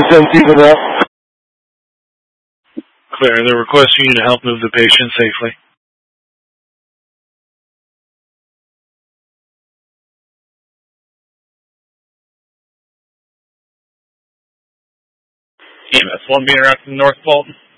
even up. Clear. They're requesting you to help move the patient safely. EMS 1 being around from North Fulton.